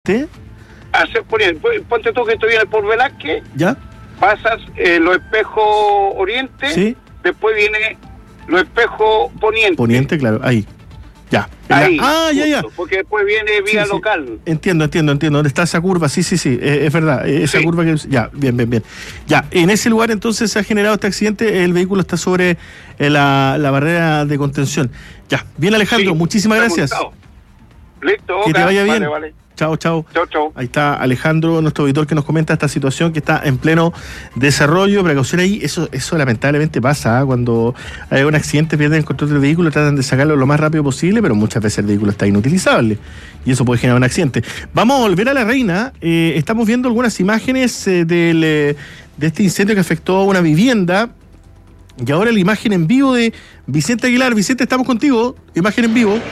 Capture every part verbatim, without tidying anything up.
¿Sí? Hacer poniente. Ponte tú que estoy en el por Velázquez. ¿Ya? Pasas eh, los espejos oriente. Sí. Después viene los espejos poniente. Poniente, claro, ahí. Ya. Ahí, la, ah, ya, ya. Porque después viene vía sí, sí. local. Entiendo, entiendo, entiendo. ¿Dónde está esa curva? Sí, sí, sí. Eh, es verdad. Eh, esa sí. curva que. Ya, bien, bien, bien. Ya. En ese lugar entonces se ha generado este accidente. El vehículo está sobre eh, la, la barrera de contención. Ya. Bien, Alejandro. Sí, muchísimas gracias. Montado. Listo. Que okay. te vaya bien. Vale, vale. Chao, chao. Chao, chao. Ahí está Alejandro, nuestro auditor, que nos comenta esta situación que está en pleno desarrollo. Precaución ahí, eso, eso lamentablemente pasa, ¿eh? Cuando hay un accidente, pierden el control del vehículo, tratan de sacarlo lo más rápido posible, pero muchas veces el vehículo está inutilizable y eso puede generar un accidente. Vamos a volver a La Reina. Eh, estamos viendo algunas imágenes eh, del, eh, de este incendio que afectó a una vivienda. Y ahora la imagen en vivo de Vicente Aguilar. Vicente, estamos contigo. Imagen en vivo.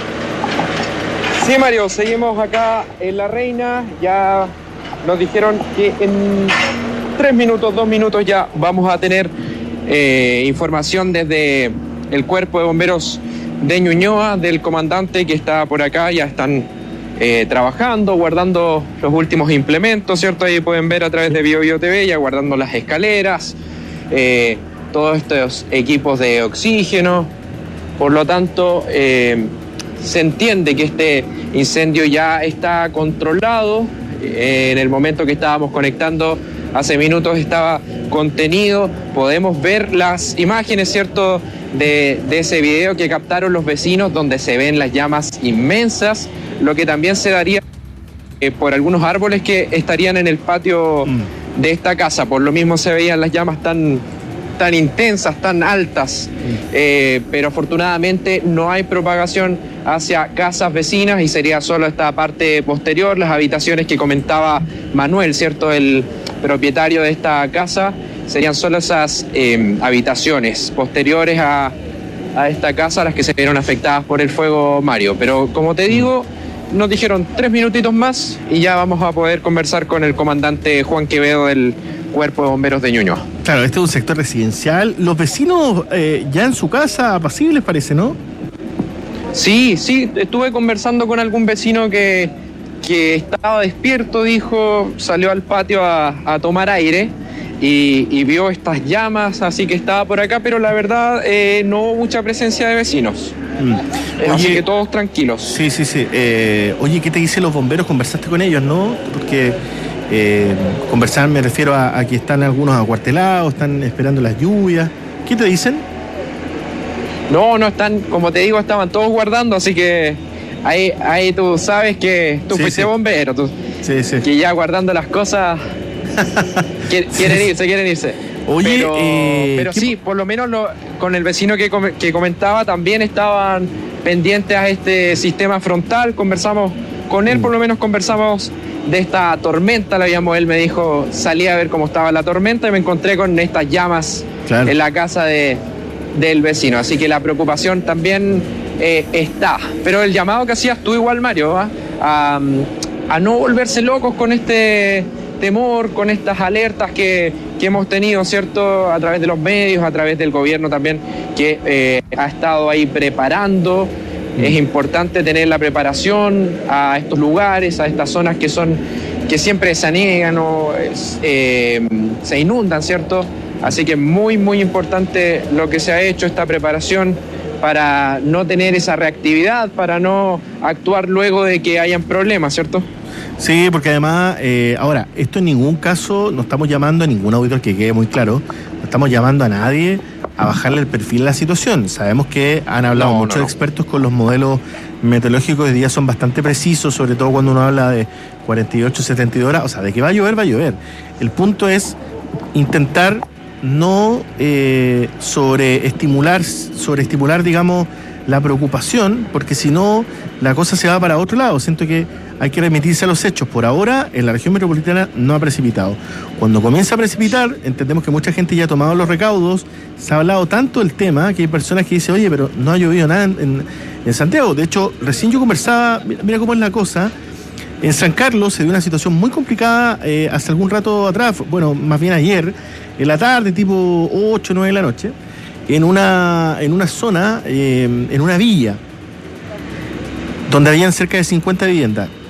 Sí, Mario, seguimos acá en La Reina. Ya nos dijeron que en tres minutos, dos minutos ya vamos a tener eh, información desde el Cuerpo de Bomberos de Ñuñoa, del comandante que está por acá. Ya están eh, trabajando, guardando los últimos implementos, ¿cierto? Ahí pueden ver a través de Bio Bio T V, ya guardando las escaleras, eh, todos estos equipos de oxígeno. Por lo tanto, eh, se entiende que este incendio ya está controlado. Eh, en el momento que estábamos conectando hace minutos estaba contenido. Podemos ver las imágenes, ¿cierto?, de, de ese video que captaron los vecinos, donde se ven las llamas inmensas, lo que también se daría eh, por algunos árboles que estarían en el patio mm. de esta casa. Por lo mismo se veían las llamas tan... tan intensas, tan altas, eh, pero afortunadamente no hay propagación hacia casas vecinas y sería solo esta parte posterior, las habitaciones que comentaba Manuel, ¿cierto?, el propietario de esta casa, serían solo esas eh, habitaciones posteriores a, a esta casa las que se vieron afectadas por el fuego, Mario. Pero como te digo, nos dijeron tres minutitos más y ya vamos a poder conversar con el comandante Juan Quevedo del Cuerpo de Bomberos de Ñuñoa. Claro, este es un sector residencial. Los vecinos eh, ya en su casa, apacibles parece, ¿no? Sí, sí, estuve conversando con algún vecino que, que estaba despierto, dijo, salió al patio a, a tomar aire y, y vio estas llamas, así que estaba por acá, pero la verdad eh, no hubo mucha presencia de vecinos. Mm. Eh, así que todos tranquilos. Sí, sí, sí. Eh, oye, ¿qué te dicen los bomberos? ¿Conversaste con ellos, no? Porque... Eh, conversar me refiero a, a que están algunos acuartelados, están esperando las lluvias. ¿Qué te dicen? No, no están, como te digo, estaban todos guardando, así que ahí, ahí tú sabes que tú sí, fuiste sí. bombero, tú, sí, sí. que ya guardando las cosas quieren, quieren sí. irse, quieren irse. Oye, pero, eh, pero sí, por lo menos lo, con el vecino que, que comentaba también estaban pendientes a este sistema frontal, conversamos con él, mm. por lo menos conversamos de esta tormenta, la habíamos, él me dijo, salí a ver cómo estaba la tormenta y me encontré con estas llamas claro. en la casa de, del vecino, así que la preocupación también eh, está, pero el llamado que hacías tú igual, Mario, ¿eh? a, a no volverse locos con este temor, con estas alertas que, que hemos tenido, ¿cierto?, a través de los medios, a través del gobierno también, que eh, ha estado ahí preparando. Es importante tener la preparación a estos lugares, a estas zonas que son que siempre se aniegan o eh, se inundan, ¿cierto? Así que muy, muy importante lo que se ha hecho, esta preparación para no tener esa reactividad, para no actuar luego de que hayan problemas, ¿cierto? Sí, porque además, eh, ahora, esto en ningún caso, no estamos llamando a ningún auditor, que quede muy claro, no estamos llamando a nadie a bajarle el perfil a la situación. Sabemos que han hablado no, muchos no, no. expertos con los modelos meteorológicos, de día son bastante precisos, sobre todo cuando uno habla de cuarenta y ocho, setenta y dos horas, o sea, de que va a llover, va a llover. El punto es intentar no eh, sobreestimular, sobreestimular, digamos, la preocupación, porque si no, la cosa se va para otro lado. Siento que hay que remitirse a los hechos. Por ahora, en la región metropolitana no ha precipitado. Cuando comienza a precipitar, entendemos que mucha gente ya ha tomado los recaudos, se ha hablado tanto del tema, que hay personas que dicen, oye, pero no ha llovido nada en, en, en Santiago. De hecho, recién yo conversaba, mira, mira cómo es la cosa, en San Carlos se dio una situación muy complicada eh, hace algún rato atrás, bueno, más bien ayer, en la tarde, tipo ocho, nueve de la noche, en una, en una zona, eh, en una villa, donde habían cerca de cincuenta viviendas.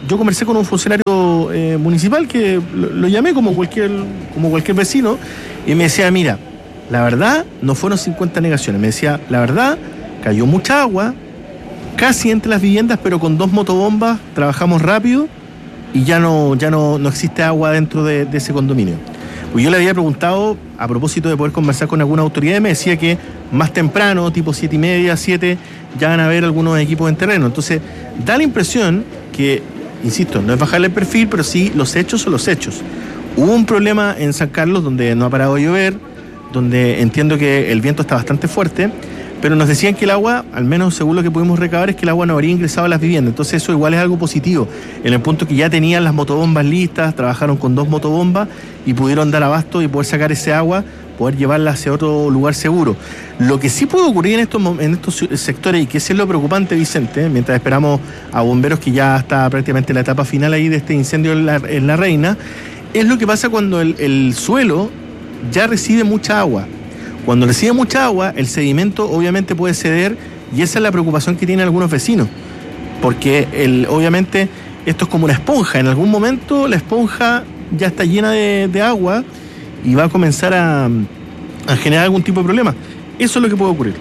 yo conversé con un funcionario eh, municipal que lo, lo llamé como cualquier, como cualquier vecino y me decía, mira, la verdad no fueron cincuenta negaciones, me decía, la verdad cayó mucha agua, casi entre las viviendas, pero con dos motobombas trabajamos rápido y ya no, ya no, no existe agua dentro de, de ese condominio. Pues yo le había preguntado, a propósito de poder conversar con alguna autoridad, y me decía que más temprano, tipo siete y media, siete, ya van a haber algunos equipos en terreno. Entonces, da la impresión que, insisto, no es bajarle el perfil, pero sí los hechos son los hechos. Hubo un problema en San Carlos donde no ha parado de llover, donde entiendo que el viento está bastante fuerte, pero nos decían que el agua, al menos según lo que pudimos recabar, es que el agua no habría ingresado a las viviendas. Entonces eso igual es algo positivo, en el punto que ya tenían las motobombas listas, trabajaron con dos motobombas y pudieron dar abasto y poder sacar ese agua, poder llevarla hacia otro lugar seguro. Lo que sí puede ocurrir en estos, en estos sectores, y que es lo preocupante, Vicente, mientras esperamos a bomberos, que ya está prácticamente la etapa final ahí de este incendio en la, en la Reina, es lo que pasa cuando el, el suelo ya recibe mucha agua. Cuando recibe mucha agua, el sedimento obviamente puede ceder, y esa es la preocupación que tienen algunos vecinos, porque el, obviamente esto es como una esponja. En algún momento la esponja ya está llena de, de agua y va a comenzar a, a generar algún tipo de problema. Eso es lo que puede ocurrir.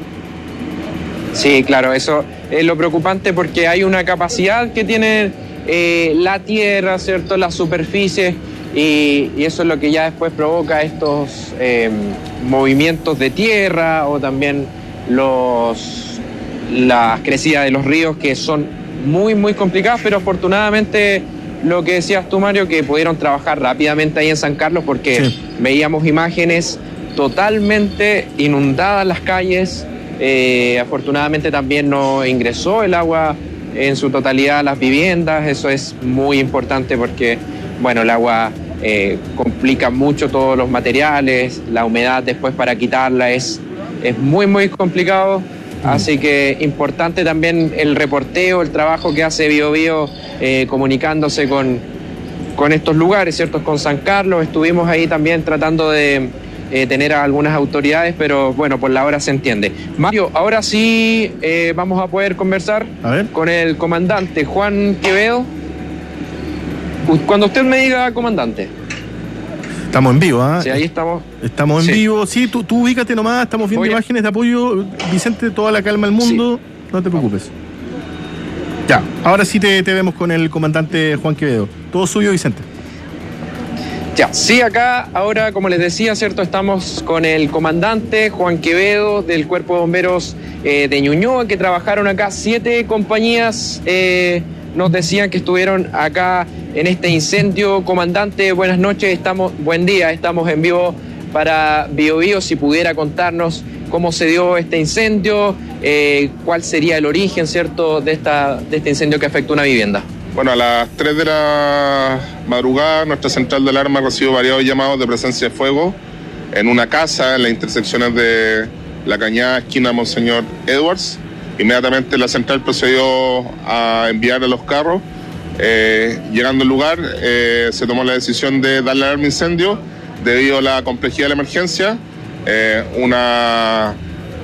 Sí, claro, eso es lo preocupante, porque hay una capacidad que tiene eh, la tierra, ¿cierto?, las superficies, y, y eso es lo que ya después provoca estos eh, movimientos de tierra, o también los las crecidas de los ríos, que son muy, muy complicadas, pero afortunadamente lo que decías tú, Mario, que pudieron trabajar rápidamente ahí en San Carlos, porque sí, veíamos imágenes totalmente inundadas las calles. Eh, afortunadamente también no ingresó el agua en su totalidad a las viviendas. Eso es muy importante porque, bueno, el agua eh, complica mucho todos los materiales, la humedad después para quitarla es, es muy, muy complicado. Así que importante también el reporteo, el trabajo que hace Bío Bío eh, comunicándose con, con estos lugares, ¿cierto? Con San Carlos, estuvimos ahí también tratando de eh, tener a algunas autoridades, pero bueno, por la hora se entiende. Mario, ahora sí eh, vamos a poder conversar a ver. con el comandante Juan Quevedo. Cuando usted me diga, comandante. Estamos en vivo, ¿ah? ¿eh? Sí, ahí estamos. Estamos en sí. vivo. Sí, tú, tú ubícate nomás, estamos viendo Oye. imágenes de apoyo. Vicente, toda la calma del mundo, sí. No te preocupes. Ya, ahora sí te, te vemos con el comandante Juan Quevedo. Todo suyo, Vicente. Ya, sí, acá, ahora, como les decía, ¿cierto? Estamos con el comandante Juan Quevedo del Cuerpo de Bomberos eh, de Ñuñoa, que trabajaron acá siete compañías. Eh, nos decían que estuvieron acá en este incendio. Comandante, buenas noches, estamos, buen día, estamos en vivo para Bío Bío. Si pudiera contarnos cómo se dio este incendio, eh, cuál sería el origen, ¿cierto?, de, esta, de este incendio que afectó una vivienda. Bueno, a las tres de la madrugada, nuestra central de alarma recibió varios llamados de presencia de fuego en una casa en las intersecciones de La Cañada, esquina Monseñor Edwards. Inmediatamente la central procedió a enviar a los carros. Eh, llegando al lugar, eh, se tomó la decisión de darle alarma incendio debido a la complejidad de la emergencia. Eh, una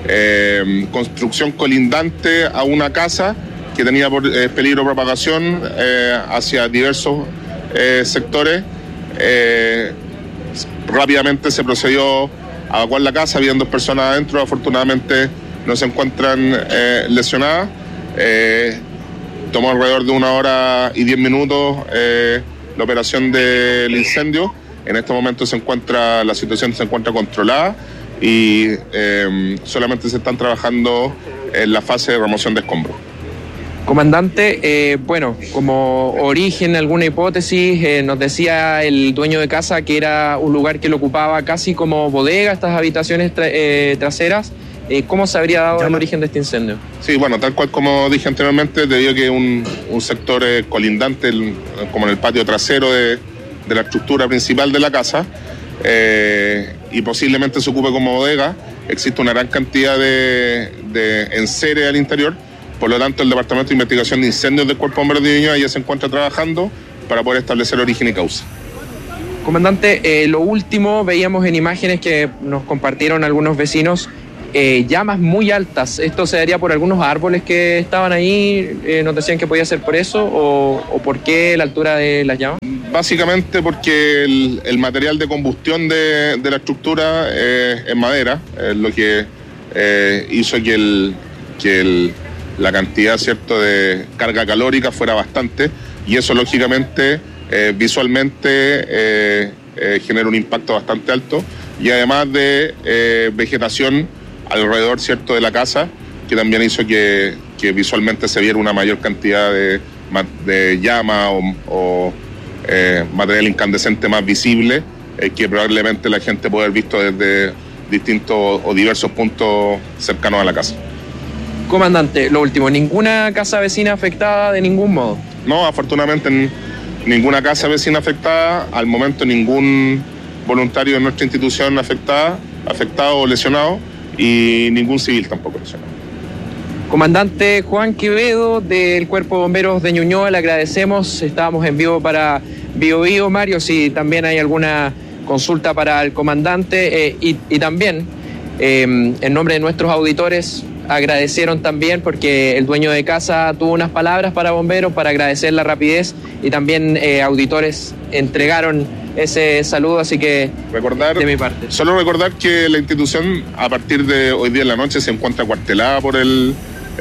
eh, construcción colindante a una casa que tenía por, eh, peligro de propagación eh, hacia diversos eh, sectores. Eh, rápidamente se procedió a evacuar la casa, habían dos personas adentro, afortunadamente no se encuentran eh, lesionadas. Eh, tomó alrededor de una hora y diez minutos eh, la operación del incendio. En este momento se encuentra, la situación se encuentra controlada y eh, solamente se están trabajando en la fase de remoción de escombros. Comandante, eh, bueno, como origen, alguna hipótesis, eh, nos decía el dueño de casa que era un lugar que lo ocupaba casi como bodega, estas habitaciones tra eh, traseras. Eh, ¿Cómo se habría dado el origen de este incendio? Sí, bueno, tal cual como dije anteriormente, debido a que un, un sector eh, colindante, el, como en el patio trasero de, de la estructura principal de la casa, eh, y posiblemente se ocupe como bodega, existe una gran cantidad de, de enseres al interior. Por lo tanto, el Departamento de Investigación de Incendios del Cuerpo de Bomberos de Ñuñoa ya se encuentra trabajando para poder establecer origen y causa. Comandante, eh, lo último, veíamos en imágenes que nos compartieron algunos vecinos eh, llamas muy altas. ¿Esto se daría por algunos árboles que estaban ahí? Eh, ¿Nos decían que podía ser por eso? ¿O, o por qué la altura de las llamas? Básicamente porque el, el material de combustión de, de la estructura eh, es madera, es lo que eh, hizo que, el, que el, la cantidad, ¿cierto?, de carga calórica fuera bastante, y eso lógicamente eh, visualmente eh, eh, genera un impacto bastante alto, y además de eh, vegetación alrededor, ¿cierto?, de la casa, que también hizo que, que visualmente se viera una mayor cantidad de, de llama o, o eh, material incandescente más visible, eh, que probablemente la gente puede haber visto desde distintos o diversos puntos cercanos a la casa. Comandante, lo último, ¿ninguna casa vecina afectada de ningún modo? No, afortunadamente ninguna casa vecina afectada, al momento ningún voluntario de nuestra institución afectada, afectado o lesionado, y ningún civil tampoco lesionado. Comandante Juan Quevedo del Cuerpo de Bomberos de Ñuñoa, le agradecemos. Estábamos en vivo para Bio Bio. Mario, si también hay alguna consulta para el comandante, eh, y, y también eh, en nombre de nuestros auditores agradecieron también, porque el dueño de casa tuvo unas palabras para bomberos para agradecer la rapidez, y también eh, auditores entregaron ese saludo, así que recordar, de mi parte. Solo recordar que la institución a partir de hoy día en la noche se encuentra cuartelada por el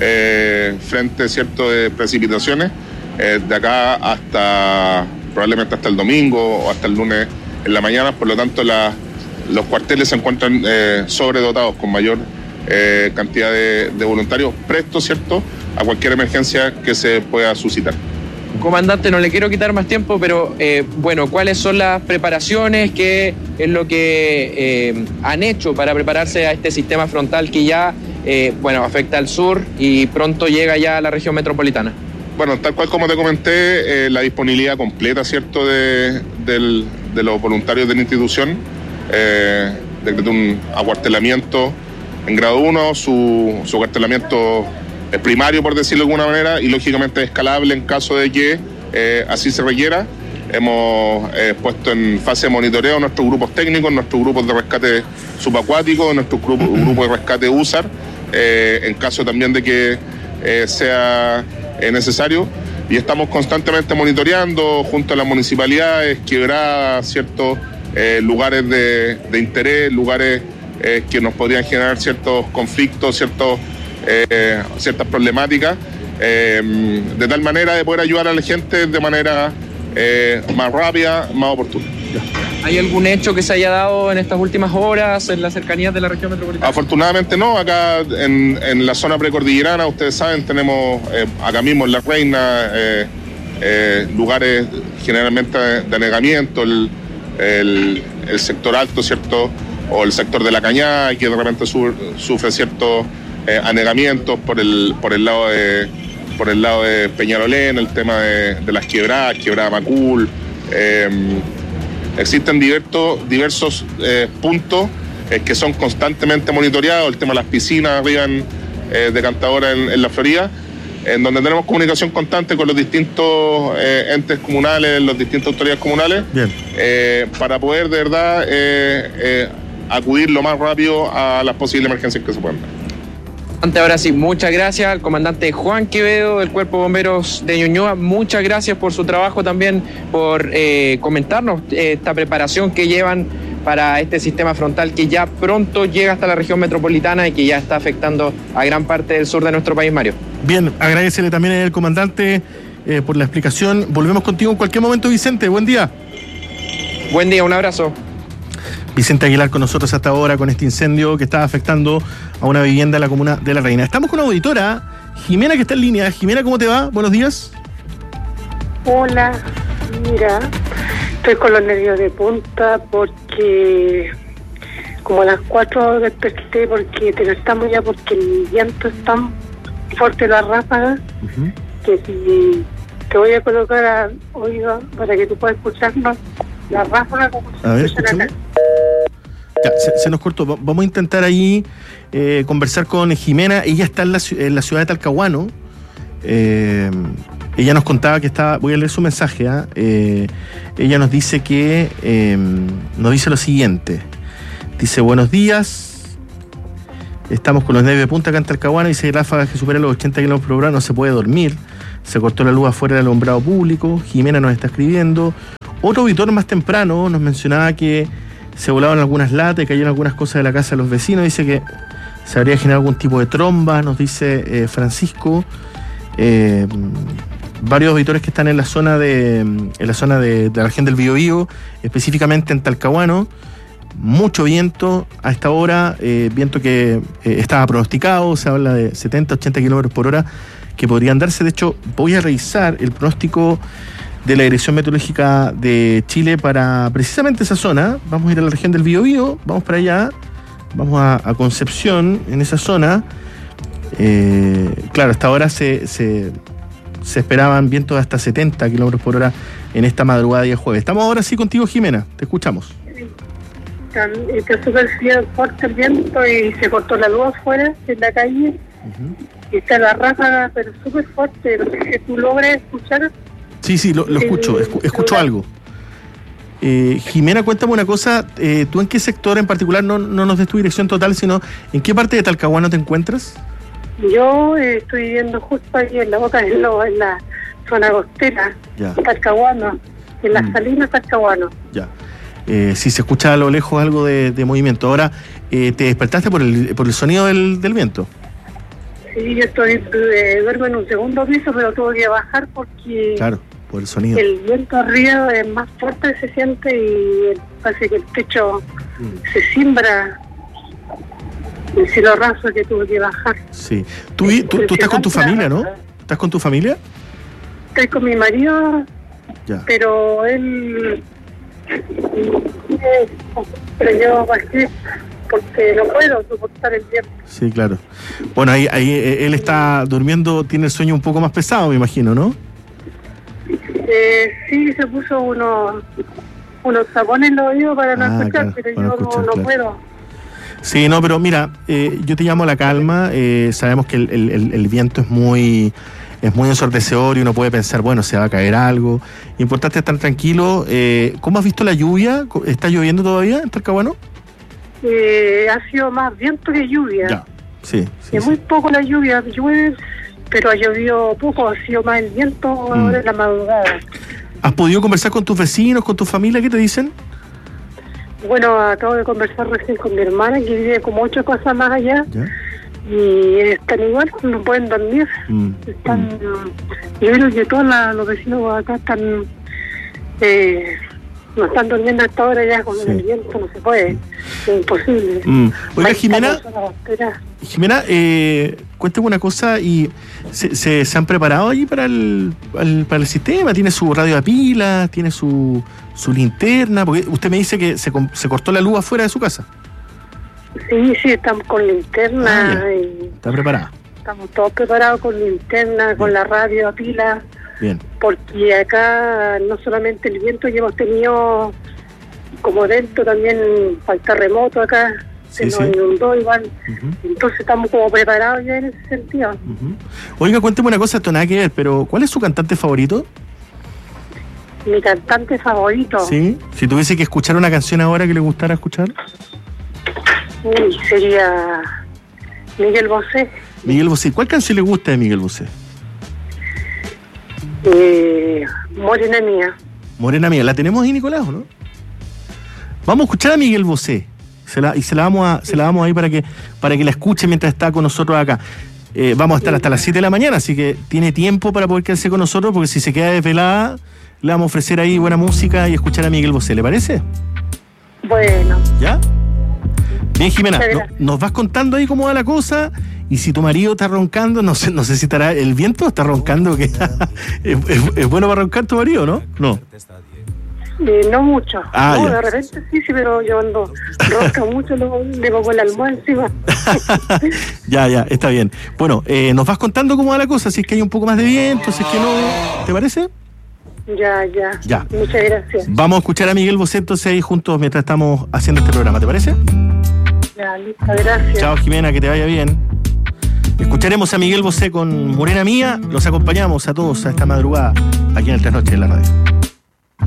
eh, frente, ¿cierto?, de precipitaciones, eh, de acá hasta probablemente hasta el domingo o hasta el lunes en la mañana. Por lo tanto, la, los cuarteles se encuentran eh, sobredotados con mayor eh, cantidad de, de voluntarios prestos, ¿cierto?, a cualquier emergencia que se pueda suscitar. Comandante, no le quiero quitar más tiempo, pero eh, bueno, ¿cuáles son las preparaciones? ¿Qué es lo que eh, han hecho para prepararse a este sistema frontal que ya eh, bueno, afecta al sur y pronto llega ya a la región metropolitana? Bueno, tal cual como te comenté, eh, la disponibilidad completa, ¿cierto?, de, del, de los voluntarios de la institución. Eh, decretó un acuartelamiento en grado uno, su, su acuartelamiento es primario, por decirlo de alguna manera, y lógicamente escalable en caso de que eh, así se requiera. Hemos eh, puesto en fase de monitoreo nuestros grupos técnicos, nuestros grupos de rescate subacuático, nuestro grupo, grupo de rescate U S A R, eh, en caso también de que eh, sea eh, necesario. Y estamos constantemente monitoreando junto a las municipalidades, quebradas, ciertos eh, lugares de, de interés, lugares eh, que nos podrían generar ciertos conflictos, ciertos Eh, ciertas problemáticas, eh, de tal manera de poder ayudar a la gente de manera eh, más rápida, más oportuna. ¿Hay algún hecho que se haya dado en estas últimas horas en las cercanías de la región metropolitana? Afortunadamente no, acá en, en la zona precordillerana, ustedes saben, tenemos eh, acá mismo en La Reina eh, eh, lugares generalmente de anegamiento, el, el, el sector alto, ¿cierto?, o el sector de la Cañada, que de repente su, sufre ciertos Eh, anegamientos por el por el lado de por el lado de Peñalolén, el tema de, de las quebradas, quebrada Macul. Eh, existen diversos diversos eh, puntos eh, que son constantemente monitoreados, el tema de las piscinas arriba en, eh, de Cantadora en, en la Florida, en donde tenemos comunicación constante con los distintos eh, entes comunales, las distintas autoridades comunales, eh, para poder de verdad eh, eh, acudir lo más rápido a las posibles emergencias que se puedan dar. Ahora sí, muchas gracias al comandante Juan Quevedo del Cuerpo de Bomberos de Ñuñoa. Muchas gracias por su trabajo también, por eh, comentarnos eh, esta preparación que llevan para este sistema frontal que ya pronto llega hasta la región metropolitana y que ya está afectando a gran parte del sur de nuestro país, Mario. Bien, agradecele también al comandante eh, por la explicación. Volvemos contigo en cualquier momento, Vicente. Buen día. Buen día, un abrazo. Vicente Aguilar con nosotros hasta ahora con este incendio que está afectando a una vivienda en la comuna de La Reina. Estamos con una auditora, Jimena, que está en línea. Jimena, ¿cómo te va? Buenos días. Hola, mira, estoy con los nervios de punta porque como a las cuatro desperté porque te estamos ya porque el viento es tan fuerte, las ráfagas, uh-huh, que si te voy a colocar a oído para que tú puedas escucharnos la ráfaga como a ver, escuchemos. Ya, se, se nos cortó. Vamos a intentar ahí eh, conversar con Jimena. Ella está en la, en la ciudad de Talcahuano. Eh, ella nos contaba que estaba... Voy a leer su mensaje. ¿eh? Eh, ella nos dice que... Eh, nos dice lo siguiente. Dice, buenos días. Estamos con los nervios de punta acá en Talcahuano y si hay ráfagas que superan los ochenta kilómetros por hora no se puede dormir. Se cortó la luz afuera del alumbrado público. Jimena nos está escribiendo. Otro auditor más temprano nos mencionaba que se volaban algunas latas y cayeron algunas cosas de la casa de los vecinos. Dice que se habría generado algún tipo de tromba, nos dice eh, Francisco. Eh, varios auditores que están en la zona de en la zona de, de la región del Biobío, específicamente en Talcahuano. Mucho viento a esta hora, eh, viento que eh, estaba pronosticado, se habla de setenta, ochenta kilómetros por hora que podrían darse. De hecho, voy a revisar el pronóstico de la Dirección Meteorológica de Chile para precisamente esa zona. Vamos a ir a la región del Biobío, vamos para allá, vamos a, a Concepción, en esa zona. Eh, claro, hasta ahora se, se, se esperaban vientos de hasta setenta kilómetros por hora en esta madrugada de jueves. Estamos ahora sí contigo, Jimena, te escuchamos. Está súper fuerte el viento y se cortó la luz afuera en la calle. Uh-huh. Y está la ráfaga, pero súper fuerte. No sé si tú logras escuchar. Sí, sí, lo, lo escucho, escu- escucho algo. Eh, Jimena, cuéntame una cosa. Eh, ¿Tú en qué sector en particular, no, no nos des tu dirección total, sino en qué parte de Talcahuano te encuentras? Yo eh, estoy viviendo justo aquí en la boca del lobo, en la zona costera, ya. Talcahuano, en las mm. Salinas Talcahuano. Ya. Eh, si se escucha a lo lejos algo de, de movimiento. Ahora, eh, ¿te despertaste por el por el sonido del, del viento? Sí, yo estoy eh, duermo en un segundo piso, pero tuve que bajar porque claro, por el sonido. El viento arriba es más fuerte, se siente y parece que el techo mm. se simbra. El cielo raso que tuve que bajar. Sí. ¿Tú, tú, tú estás con tu familia, no? ¿Estás con tu familia? Estoy con mi marido, ya. Pero él... pero yo bajé porque no puedo soportar el viento. Sí, claro. Bueno, ahí, ahí él está durmiendo, tiene el sueño un poco más pesado, me imagino, ¿no? Eh, sí, se puso unos unos tapones en los oídos para no ah, escuchar, claro, pero yo no, escuchar, no, no claro. puedo. Sí, no, pero mira, eh, yo te llamo a la calma. Eh, sabemos que el, el, el viento es muy... es muy ensordecedor y uno puede pensar, bueno, se va a caer algo. Importante estar tranquilo. Eh, ¿Cómo has visto la lluvia? ¿Está lloviendo todavía en Talcahuano? Eh, ha sido más viento que lluvia. Ya, sí. sí es sí. muy poco la lluvia, llueve, pero ha llovido poco, ha sido más el viento mm. ahora en la madrugada. ¿Has podido conversar con tus vecinos, con tu familia? ¿Qué te dicen? Bueno, acabo de conversar recién con mi hermana, que vive como ocho cosas más allá. ¿Ya? Y están igual, no pueden dormir. Mm. Están, mm. Yo creo que todos la, los vecinos acá están, eh, no están durmiendo hasta ahora ya con sí. el viento, no se puede, sí. es imposible. Mm. Oiga, Jimena, Jimena, eh, cuéntame una cosa, y se, se, ¿se han preparado allí para el, el, para el sistema? ¿Tiene su radio a pila? ¿Tiene su, su linterna? Porque usted me dice que se, se cortó la luz afuera de su casa. Sí, sí, estamos con linterna. Ah, y ¿está preparada? Estamos todos preparados con linterna, bien. Con la radio a pila. Bien. Porque acá no solamente el viento que hemos tenido como dentro, también para el terremoto acá, se sí, nos sí. inundó igual. Uh-huh. Entonces estamos como preparados ya en ese sentido. Uh-huh. Oiga, cuénteme una cosa, esto nada que ver, pero ¿cuál es su cantante favorito? Mi cantante favorito. Sí, si tuviese que escuchar una canción ahora que le gustara escuchar. Uy, sería Miguel Bosé. Miguel Bosé. ¿Cuál canción le gusta de Miguel Bosé? Eh, Morena Mía. Morena Mía. ¿La tenemos ahí, Nicolás, o no? Vamos a escuchar a Miguel Bosé. Se la, y se la vamos a, se la vamos ahí para que, para que la escuche mientras está con nosotros acá. Eh, vamos a estar hasta las siete de la mañana, así que tiene tiempo para poder quedarse con nosotros, porque si se queda desvelada, le vamos a ofrecer ahí buena música y escuchar a Miguel Bosé. ¿Le parece? Bueno. ¿Ya? Bien, Jimena, no, nos vas contando ahí cómo va la cosa, y si tu marido está roncando, no sé, no sé si estará el viento, está roncando, que es, es, es bueno para roncar tu marido, ¿no? No. Eh, no mucho. Ah, no, ya. De repente sí, sí, pero yo ando ronca mucho, luego le pongo el almohada encima. Ya, ya, está bien. Bueno, eh, nos vas contando cómo va la cosa, si es que hay un poco más de viento, si es que no, ¿te parece? Ya, ya. Ya. Muchas gracias. Vamos a escuchar a Miguel Bosé entonces ahí juntos mientras estamos haciendo este programa, ¿te parece? Ya, listo, gracias. Chao, Jimena, que te vaya bien. Escucharemos a Miguel Bosé con Morena Mía. Los acompañamos a todos a esta madrugada aquí en el Tres Noches de la Radio.